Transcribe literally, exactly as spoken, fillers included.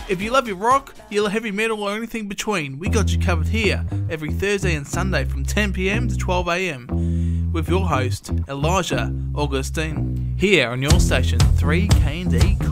If you love your rock, your heavy metal or anything between, we got you covered here every Thursday and Sunday from ten p m to twelve a m with your host, Elijah Augustine, here on your station three K and D